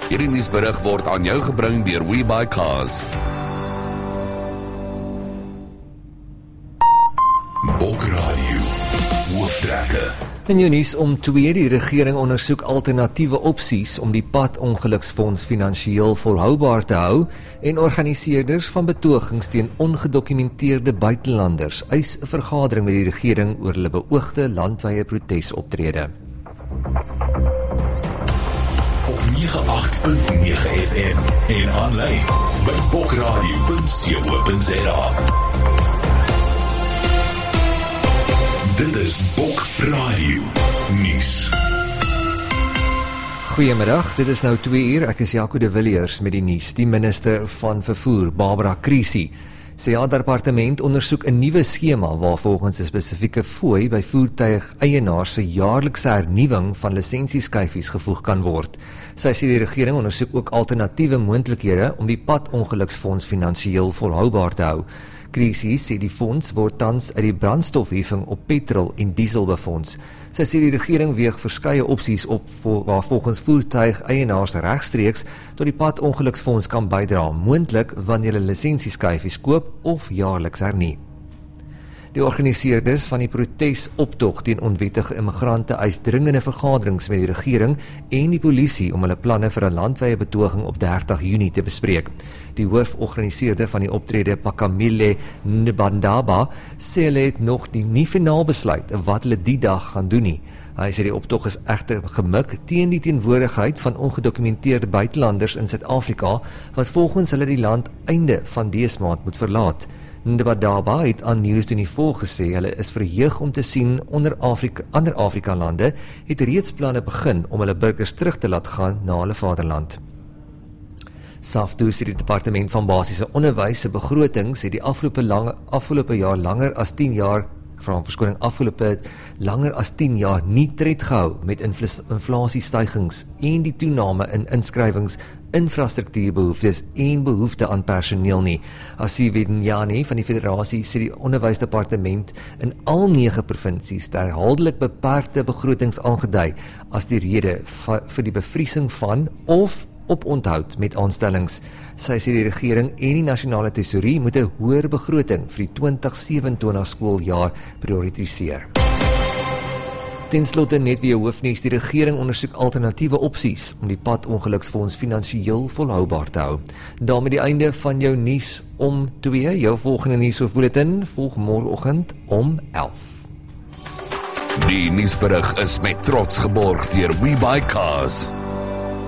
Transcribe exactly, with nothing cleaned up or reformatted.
Hierdie nuusberig word aan jou gebring deur WeBuyCars. Bokradio, hooftrekke. In jou nuus om twee, die regering ondersoek alternatiewe opsies om die padongeluksfonds finansiëel volhoubaar te hou en organiseerders van betogings teen ongedokumenteerde buitelanders eis 'n vergadering met die regering oor hulle beoogde landwyse protesoptrede. Op nege agt punt nege F M en aanlyn by bokradio punt co punt za. Dit is Bok Radio Nuus. Goeiemiddag, dit is nou twee uur, ek is Jaco de Villiers met die nuus. Die minister van vervoer, Barbara Creecy, sê haar departement ondersoek 'n nuwe skema waar volgens 'n spesifieke fooi by voertuig-eienaars se jaarlikse hernuwing van lisensieskyfies gevoeg kan word. Sy sê die regering ondersoek ook alternatiewe moontlikhede om die padongeluksfonds finansiëel volhoubaar te hou. Creecy sê die fonds word tans uit die brandstofheffing op petrol en diesel befonds. Sy sê die regering weeg verskeie opsies op waar volgens voertuig-eienaars regstreeks tot die padongeluksfonds kan bydra, moontlik wanneer hulle lisensieskyfies koop of jaarliks hernie. Die organiseerders van die protesoptog teen onwettige immigrante eis dringende vergaderings met die regering en die polisie om hulle planne vir 'n landwyse betoging op dertig Junie te bespreek. Die hooforganiseerder van die optrede, Pakamile Ndabandaba, sê hulle het nog die nie finaal besluit wat hulle die dag gaan doen nie. Hy sê die optog is egter gemik teen die teenwoordigheid van ongedokumenteerde buitelanders in Suid-Afrika wat volgens hulle die land einde van dese maand moet verlaat. Ndabandaba het aan Nieuws24 gesê hulle is verheug om te sien onder Afrika, ander Afrika-lande het reeds planne begin om hulle burgers terug te laat gaan na hulle vaderland. SAFTU sê die departement van basiese onderwys se begrotings het die afgelope lange afgelope jaar langer as tien jaar van verskoning afgelope langer as tien jaar nie tred gehou met inflasiestygings en die toename in inskrywings, infrastruktuurbehoeftes en behoefte aan personeel nie. Asiwe Nyani van die Federasie sê die onderwysdepartement in al nege provinsies herhaaldelik beperkte begrotings aangedui as die rede vir die bevriesing van of op onthoud met aanstellings. Sy sê die regering en die nasionale tesourie moet 'n hoër begroting vir die twintig sewentonig skooljaar prioritiseer. Ten slotte net weer hoofnuus, die regering ondersoek alternatiewe opsies om die padongeluksfonds finansiëel volhoubaar te hou. Daarmee die einde van jou nuus om twee, jou volgende nuus of bulletin volg môreoggend om elf. Die nuusberig is met trots geborg deur WeBuyCars.